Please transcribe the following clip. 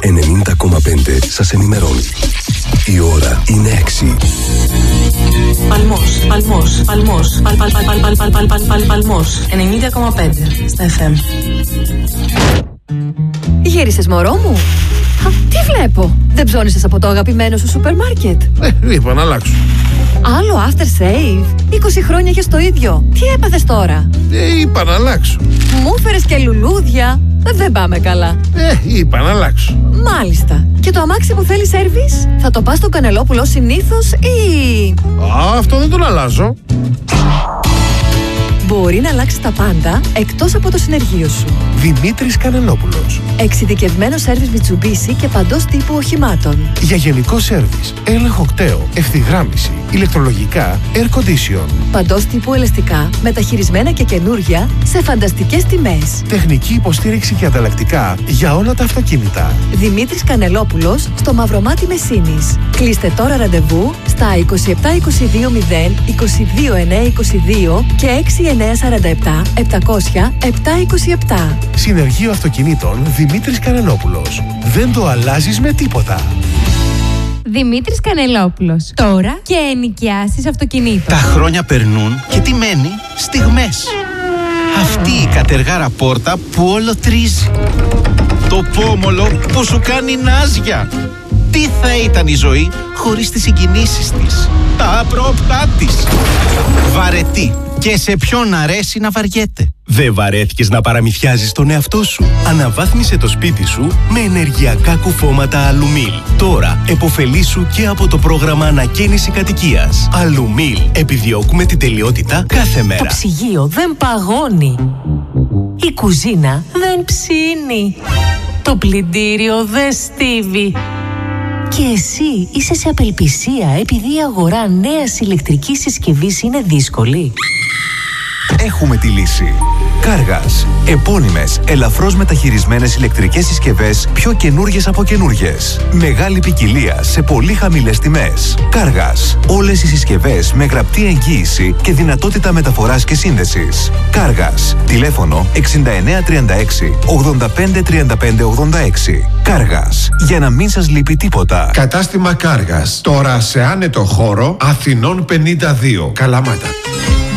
90,5 σας ενημερώνει. Η ώρα είναι 6. Παλμός 90,5 στα FM. Γύρισες, μωρό μου? Τι βλέπω? Δεν ψώνισες από το αγαπημένο σου σούπερ μάρκετ? Είπα να αλλάξω. Άλλο after save? 20 χρόνια έχεις το ίδιο. Τι έπαθες τώρα? Είπα να αλλάξω. Μου έφερες και λουλούδια. Δεν πάμε καλά. Είπα να αλλάξω. Μάλιστα. Και το αμάξι που θέλει σέρβις? Θα το πας στο Κανελόπουλο συνήθως ή... Αυτό δεν τον αλλάζω. Μπορεί να αλλάξει τα πάντα εκτός από το συνεργείο σου. Δημήτρης Κανελόπουλος. Εξειδικευμένο σέρβις Mitsubishi και παντός τύπου οχημάτων. Για γενικό σέρβις, έλεγχο κταίο, ευθυγράμμιση, ηλεκτρολογικά, air condition. Παντός τύπου ελαστικά, μεταχειρισμένα και καινούρια, σε φανταστικές τιμές. Τεχνική υποστήριξη και ανταλλακτικά για όλα τα αυτοκίνητα. Δημήτρης Κανελόπουλος, στο Μαυρομάτι Μεσίνης. Κλείστε τώρα ραντεβού στα 2722 0 22 9 22 και 6947 700 727. Συνεργείο αυτοκινήτων Δημήτρης Κανελόπουλος. Δεν το αλλάζεις με τίποτα. Δημήτρης Κανελόπουλος. Τώρα και ενοικιάσεις αυτοκινήτων. Τα χρόνια περνούν και τι μένει? Στιγμές. Αυτή η κατεργάρα πόρτα που όλο τρίζει. Το πόμολο που σου κάνει νάζια. Τι θα ήταν η ζωή χωρίς τις συγκινήσεις της, τα απρόπτά της. Βαρετή. Και σε ποιον αρέσει να βαριέται. Δεν βαρέθηκες να παραμυθιάζεις τον εαυτό σου? Αναβάθμισε το σπίτι σου με ενεργειακά κουφώματα Αλουμίλ. Τώρα επωφελήσου και από το πρόγραμμα ανακαίνιση κατοικίας. Αλουμίλ. Επιδιώκουμε την τελειότητα κάθε μέρα. Το ψυγείο δεν παγώνει. Η κουζίνα δεν ψήνει. Το πλυντήριο δεν στίβει. Και εσύ είσαι σε απελπισία επειδή η αγορά νέας ηλεκτρικής συσκευής είναι δύσκολη. Έχουμε τη λύση. Κάργας. Επώνυμες, ελαφρώς μεταχειρισμένες ηλεκτρικές συσκευές, πιο καινούργιες από καινούργιες. Μεγάλη ποικιλία σε πολύ χαμηλές τιμές. Κάργας. Όλες οι συσκευές με γραπτή εγγύηση και δυνατότητα μεταφοράς και σύνδεσης. Κάργας. Τηλέφωνο 6936 85 35 86. Κάργας. Για να μην σας λείπει τίποτα. Κατάστημα Κάργας. Τώρα σε άνετο χώρο, Αθηνών 52. Καλαμάτα.